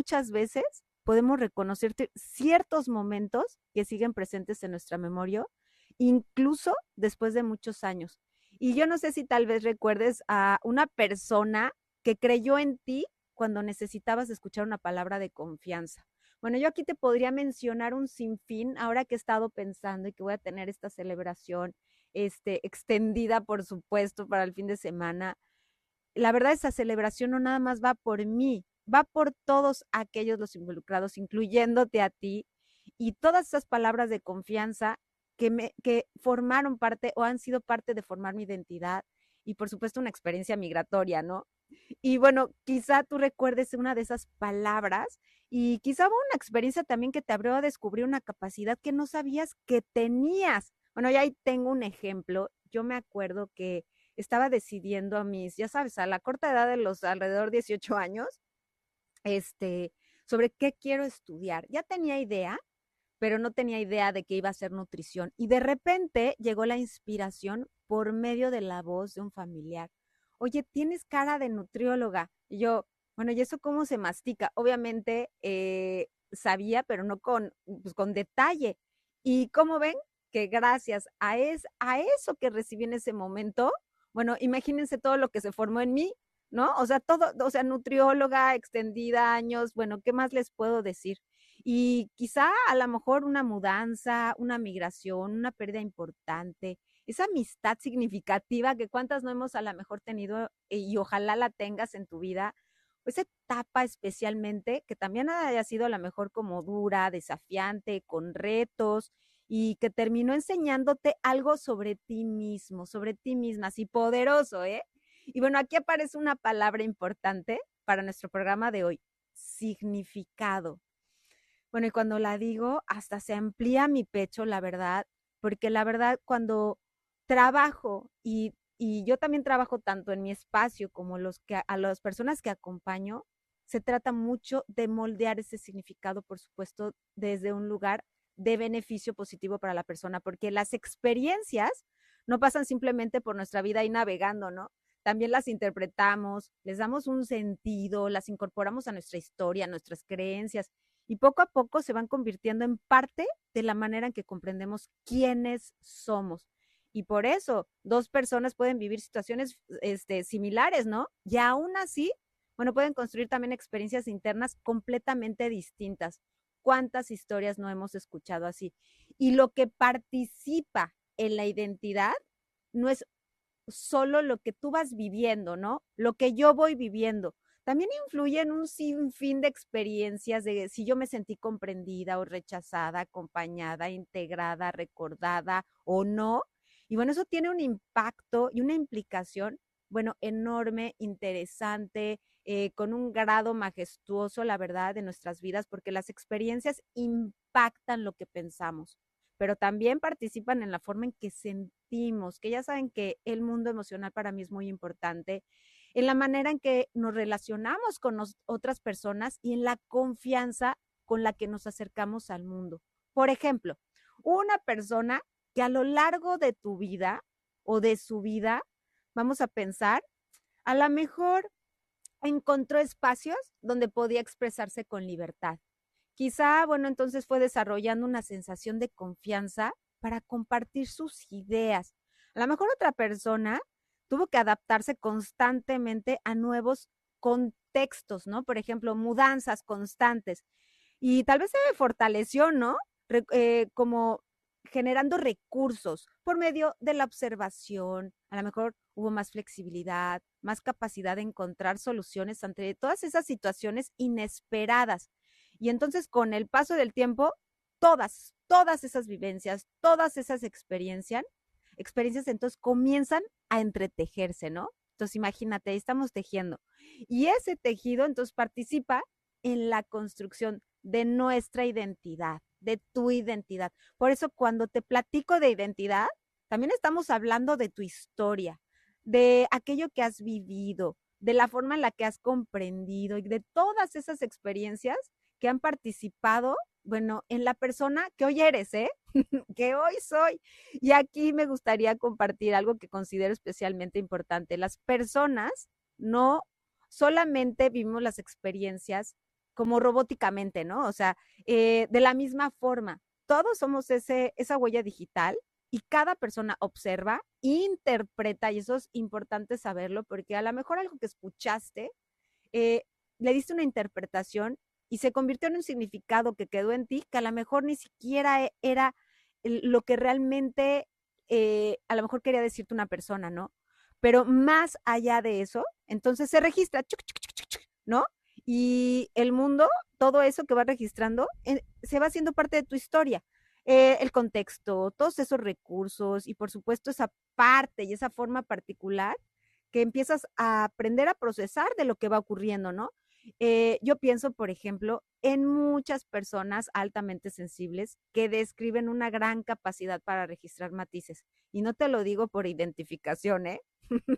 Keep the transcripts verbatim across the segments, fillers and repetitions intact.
muchas veces podemos reconocer ciertos momentos que siguen presentes en nuestra memoria, incluso después de muchos años. Y yo no sé si tal vez recuerdes a una persona que creyó en ti cuando necesitabas escuchar una palabra de confianza. Bueno, yo aquí te podría mencionar un sinfín, ahora que he estado pensando y que voy a tener esta celebración este, extendida, por supuesto, para el fin de semana. La verdad, esa celebración no nada más va por mí, va por todos aquellos los involucrados, incluyéndote a ti, y todas esas palabras de confianza que, me, que formaron parte o han sido parte de formar mi identidad y por supuesto una experiencia migratoria, ¿no? Y bueno, quizá tú recuerdes una de esas palabras y quizá una experiencia también que te abrió a descubrir una capacidad que no sabías que tenías. Bueno, ya ahí tengo un ejemplo. Yo me acuerdo que estaba decidiendo a mis, ya sabes, a la corta edad de los alrededor de dieciocho años, este, sobre qué quiero estudiar. Ya tenía idea, pero no tenía idea de que iba a ser nutrición. Y de repente llegó la inspiración por medio de la voz de un familiar. Oye, tienes cara de nutrióloga. Y yo, bueno, ¿y eso cómo se mastica? Obviamente eh, sabía, pero no con, pues, con detalle. Y como ven, que gracias a, es, a eso que recibí en ese momento, bueno, imagínense todo lo que se formó en mí, ¿no? O sea, todo, o sea, nutrióloga, extendida años, bueno, ¿qué más les puedo decir? Y quizá a lo mejor una mudanza, una migración, una pérdida importante, esa amistad significativa que cuántas no hemos a lo mejor tenido y ojalá la tengas en tu vida, esa etapa especialmente que también haya sido a lo mejor como dura, desafiante, con retos y que terminó enseñándote algo sobre ti mismo, sobre ti misma, así poderoso, ¿eh? Y bueno, aquí aparece una palabra importante para nuestro programa de hoy, significado. Bueno, y cuando la digo, hasta se amplía mi pecho, la verdad, porque la verdad, cuando trabajo y, y yo también trabajo tanto en mi espacio como los que, a las personas que acompaño, se trata mucho de moldear ese significado, por supuesto, desde un lugar de beneficio positivo para la persona, porque las experiencias no pasan simplemente por nuestra vida ahí navegando, ¿no? También las interpretamos, les damos un sentido, las incorporamos a nuestra historia, a nuestras creencias, y poco a poco se van convirtiendo en parte de la manera en que comprendemos quiénes somos. Y por eso dos personas pueden vivir situaciones este, similares, ¿no? Y aún así, bueno, pueden construir también experiencias internas completamente distintas. ¿Cuántas historias no hemos escuchado así? Y lo que participa en la identidad no es solo lo que tú vas viviendo, ¿no? Lo que yo voy viviendo. También influye en un sinfín de experiencias de si yo me sentí comprendida o rechazada, acompañada, integrada, recordada o no. Y bueno, eso tiene un impacto y una implicación, bueno, enorme, interesante, eh, con un grado majestuoso, la verdad, de nuestras vidas, porque las experiencias impactan lo que pensamos, pero también participan en la forma en que sentimos, que ya saben que el mundo emocional para mí es muy importante, en la manera en que nos relacionamos con nos, otras personas y en la confianza con la que nos acercamos al mundo. Por ejemplo, una persona que a lo largo de tu vida o de su vida, vamos a pensar, a lo mejor encontró espacios donde podía expresarse con libertad. Quizá, bueno, entonces fue desarrollando una sensación de confianza para compartir sus ideas. A lo mejor otra persona tuvo que adaptarse constantemente a nuevos contextos, ¿no? Por ejemplo, mudanzas constantes. Y tal vez se fortaleció, ¿no? Re eh, como generando recursos por medio de la observación. A lo mejor hubo más flexibilidad, más capacidad de encontrar soluciones ante todas esas situaciones inesperadas. Y entonces con el paso del tiempo, todas, todas esas vivencias, todas esas experiencias, experiencias entonces comienzan a entretejerse, ¿no? Entonces imagínate, ahí estamos tejiendo. Y ese tejido entonces participa en la construcción de nuestra identidad, de tu identidad. Por eso cuando te platico de identidad, también estamos hablando de tu historia, de aquello que has vivido, de la forma en la que has comprendido y de todas esas experiencias que han participado, bueno, en la persona que hoy eres, ¿eh? que hoy soy. Y aquí me gustaría compartir algo que considero especialmente importante. Las personas no solamente vivimos las experiencias como robóticamente, ¿no? O sea, eh, de la misma forma, todos somos ese, esa huella digital y cada persona observa, interpreta, y eso es importante saberlo, porque a lo mejor algo que escuchaste, eh, le diste una interpretación y se convirtió en un significado que quedó en ti, que a lo mejor ni siquiera e, era lo que realmente eh, a lo mejor quería decirte una persona, ¿no? Pero más allá de eso, entonces se registra, chuc, chuc, chuc, chuc, ¿no? Y el mundo, todo eso que va registrando, eh, se va haciendo parte de tu historia. Eh, el contexto, todos esos recursos y por supuesto esa parte y esa forma particular que empiezas a aprender a procesar de lo que va ocurriendo, ¿no? Eh, yo pienso, por ejemplo, en muchas personas altamente sensibles que describen una gran capacidad para registrar matices. Y no te lo digo por identificación, ¿eh?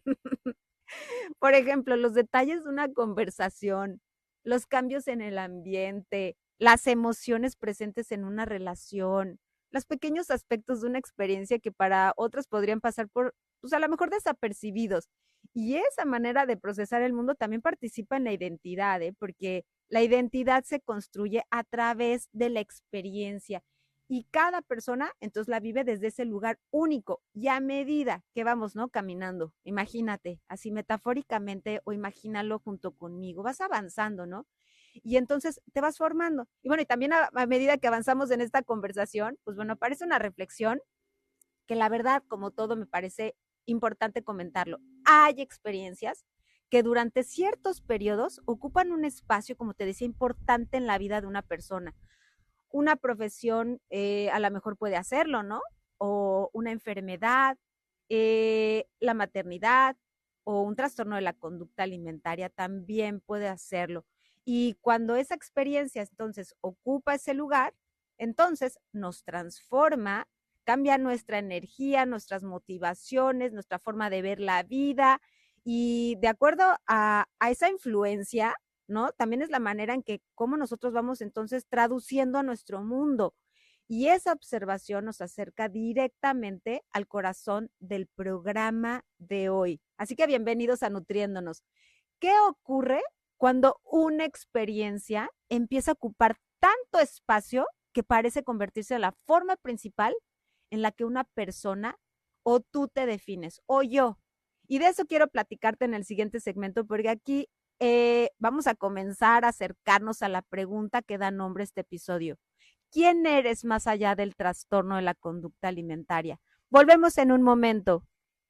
Por ejemplo, los detalles de una conversación, los cambios en el ambiente, las emociones presentes en una relación, los pequeños aspectos de una experiencia que para otros podrían pasar por, pues a lo mejor desapercibidos. Y esa manera de procesar el mundo también participa en la identidad, ¿eh? Porque la identidad se construye a través de la experiencia y cada persona entonces la vive desde ese lugar único y a medida que vamos, ¿no? Caminando, imagínate, así metafóricamente o imagínalo junto conmigo, vas avanzando, ¿no? Y entonces te vas formando. Y bueno, y también a, a medida que avanzamos en esta conversación, pues bueno, aparece una reflexión que la verdad, como todo, me parece importante comentarlo. Hay experiencias que durante ciertos periodos ocupan un espacio, como te decía, importante en la vida de una persona. Una profesión eh, a lo mejor puede hacerlo, ¿no? O una enfermedad, eh, la maternidad o un trastorno de la conducta alimentaria también puede hacerlo. Y cuando esa experiencia entonces ocupa ese lugar, entonces nos transforma, cambia nuestra energía, nuestras motivaciones, nuestra forma de ver la vida y de acuerdo a, a esa influencia, ¿no? También es la manera en que cómo nosotros vamos entonces traduciendo a nuestro mundo. Y esa observación nos acerca directamente al corazón del programa de hoy. Así que bienvenidos a Nutriéndonos. ¿Qué ocurre cuando una experiencia empieza a ocupar tanto espacio que parece convertirse en la forma principal en la que una persona o tú te defines o yo? Y de eso quiero platicarte en el siguiente segmento porque aquí eh, vamos a comenzar a acercarnos a la pregunta que da nombre a este episodio. ¿Quién eres más allá del trastorno de la conducta alimentaria? Volvemos en un momento.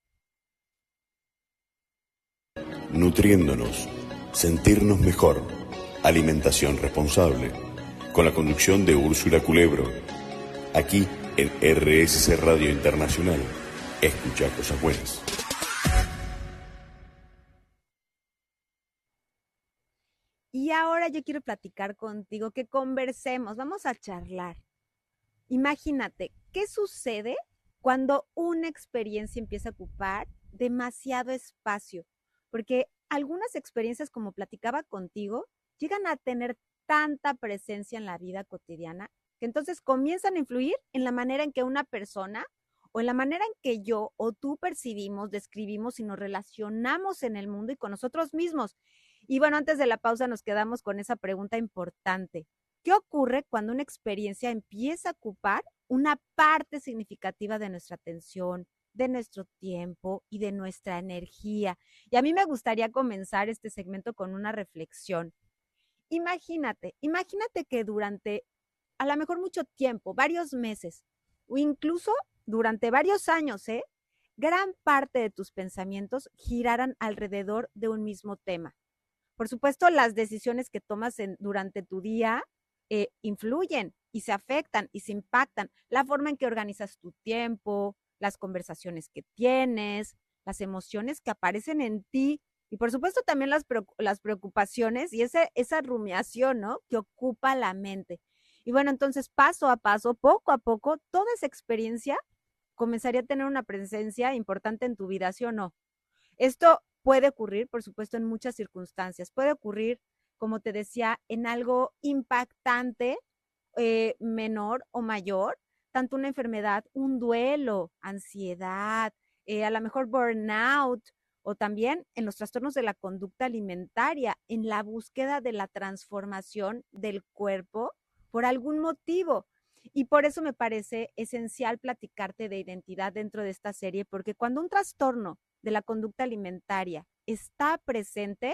Nutriéndonos, sentirnos mejor, alimentación responsable, con la conducción de Úrsula Culebro, aquí en R S C Radio Internacional. Escucha cosas buenas. Y ahora yo quiero platicar contigo, que conversemos, vamos a charlar. Imagínate, ¿qué sucede cuando una experiencia empieza a ocupar demasiado espacio? Porque algunas experiencias, como platicaba contigo, llegan a tener tanta presencia en la vida cotidiana que entonces comienzan a influir en la manera en que una persona o en la manera en que yo o tú percibimos, describimos y nos relacionamos en el mundo y con nosotros mismos. Y bueno, antes de la pausa nos quedamos con esa pregunta importante. ¿Qué ocurre cuando una experiencia empieza a ocupar una parte significativa de nuestra atención, de nuestro tiempo y de nuestra energía? Y a mí me gustaría comenzar este segmento con una reflexión. Imagínate, imagínate que durante a lo mejor mucho tiempo, varios meses o incluso durante varios años, ¿eh? Gran parte de tus pensamientos giraran alrededor de un mismo tema. Por supuesto, las decisiones que tomas en, durante tu día eh, influyen y se afectan y se impactan. La forma en que organizas tu tiempo, las conversaciones que tienes, las emociones que aparecen en ti y por supuesto también las, las preocupaciones y ese, esa rumiación, ¿no? Que ocupa la mente. Y bueno, entonces paso a paso, poco a poco, toda esa experiencia comenzaría a tener una presencia importante en tu vida, ¿sí o no? Esto puede ocurrir, por supuesto, en muchas circunstancias. Puede ocurrir, como te decía, en algo impactante, eh, menor o mayor, tanto una enfermedad, un duelo, ansiedad, eh, a lo mejor burnout o también en los trastornos de la conducta alimentaria, en la búsqueda de la transformación del cuerpo por algún motivo. Y por eso me parece esencial platicarte de identidad dentro de esta serie, porque cuando un trastorno de la conducta alimentaria está presente,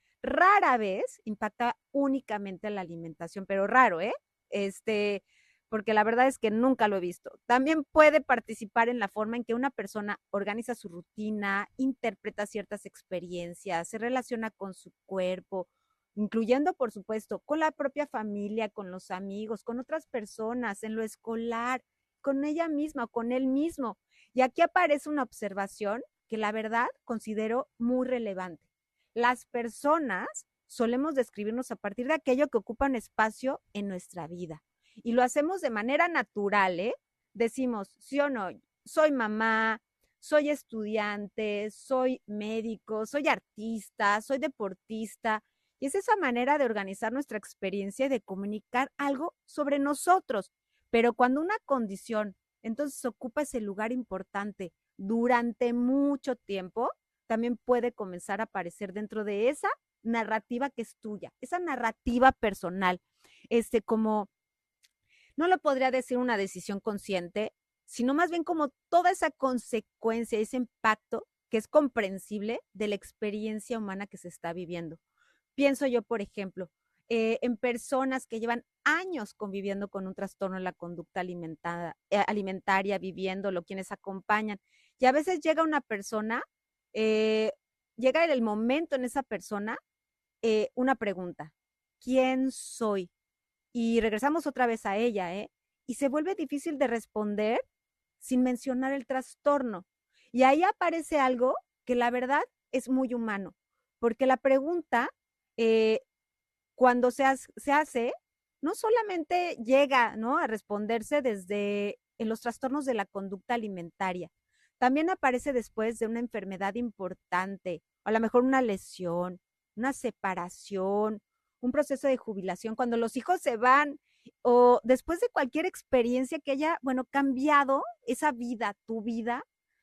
rara vez impacta únicamente la alimentación, pero raro, ¿eh? Este, porque la verdad es que nunca lo he visto. También puede participar en la forma en que una persona organiza su rutina, interpreta ciertas experiencias, se relaciona con su cuerpo, incluyendo, por supuesto, con la propia familia, con los amigos, con otras personas, en lo escolar, con ella misma, con él mismo. Y aquí aparece una observación que la verdad considero muy relevante. Las personas solemos describirnos a partir de aquello que ocupan espacio en nuestra vida. Y lo hacemos de manera natural, ¿eh? Decimos, sí o no, soy mamá, soy estudiante, soy médico, soy artista, soy deportista. Y es esa manera de organizar nuestra experiencia y de comunicar algo sobre nosotros. Pero cuando una condición entonces ocupa ese lugar importante durante mucho tiempo, también puede comenzar a aparecer dentro de esa narrativa que es tuya, esa narrativa personal, este, como, no lo podría decir una decisión consciente, sino más bien como toda esa consecuencia, ese impacto que es comprensible de la experiencia humana que se está viviendo. Pienso yo, por ejemplo, eh, en personas que llevan años conviviendo con un trastorno en la conducta alimentada, eh, alimentaria, viviéndolo, quienes acompañan, y a veces llega una persona, eh, llega el momento en esa persona, eh, una pregunta, ¿quién soy? Y regresamos otra vez a ella, ¿eh? Y se vuelve difícil de responder sin mencionar el trastorno. Y ahí aparece algo que la verdad es muy humano, porque la pregunta, eh, cuando se, hace, se hace, no solamente llega, ¿no?, a responderse desde en los trastornos de la conducta alimentaria, también aparece después de una enfermedad importante, a lo mejor una lesión, una separación, un proceso de jubilación, cuando los hijos se van o después de cualquier experiencia que haya, bueno, cambiado esa vida, tu vida,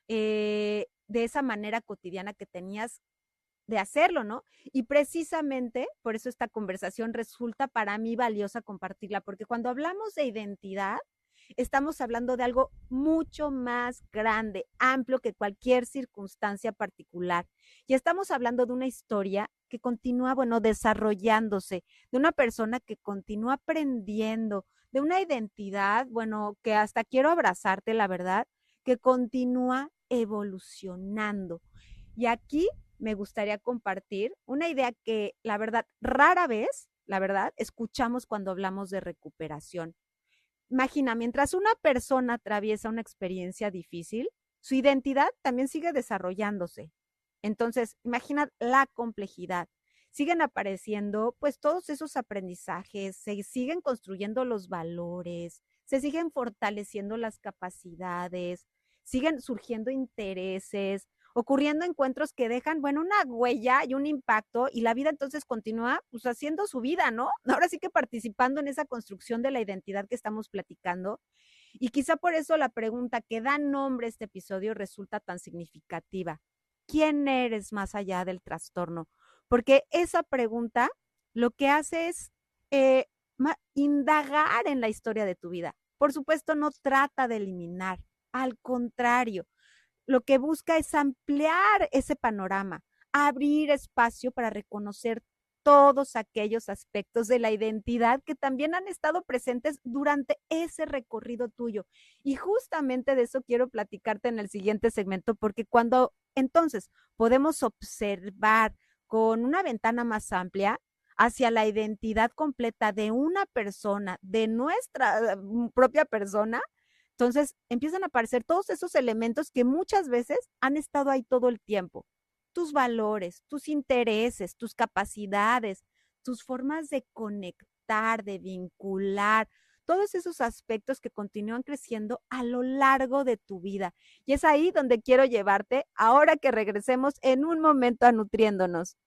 eh, de esa manera cotidiana que tenías de hacerlo, ¿no? Y precisamente por eso esta conversación resulta para mí valiosa compartirla, porque cuando hablamos de identidad, estamos hablando de algo mucho más grande, amplio que cualquier circunstancia particular. Y estamos hablando de una historia que continúa, bueno, desarrollándose, de una persona que continúa aprendiendo, de una identidad, bueno, que hasta quiero abrazarte, la verdad, que continúa evolucionando. Y aquí me gustaría compartir una idea que, la verdad, rara vez, la verdad, escuchamos cuando hablamos de recuperación. Imagina, mientras una persona atraviesa una experiencia difícil, su identidad también sigue desarrollándose. Entonces, imagina la complejidad. Siguen apareciendo, pues, todos esos aprendizajes, se siguen construyendo los valores, se siguen fortaleciendo las capacidades, siguen surgiendo intereses, ocurriendo encuentros que dejan, bueno, una huella y un impacto, y la vida entonces continúa, pues, haciendo su vida, ¿no? Ahora sí que participando en esa construcción de la identidad que estamos platicando. Y quizá por eso la pregunta que da nombre a este episodio resulta tan significativa. ¿Quién eres más allá del trastorno? Porque esa pregunta lo que hace es eh, indagar en la historia de tu vida. Por supuesto, no trata de eliminar, al contrario, lo que busca es ampliar ese panorama, abrir espacio para reconocer todos aquellos aspectos de la identidad que también han estado presentes durante ese recorrido tuyo. Y justamente de eso quiero platicarte en el siguiente segmento, porque cuando entonces podemos observar con una ventana más amplia hacia la identidad completa de una persona, de nuestra propia persona, entonces empiezan a aparecer todos esos elementos que muchas veces han estado ahí todo el tiempo. Tus valores, tus intereses, tus capacidades, tus formas de conectar, de vincular, todos esos aspectos que continúan creciendo a lo largo de tu vida. Y es ahí donde quiero llevarte ahora que regresemos en un momento a Nutriéndonos.